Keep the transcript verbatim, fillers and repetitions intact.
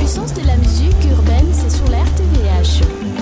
sens de la musique urbaine, c'est sur la R T V H.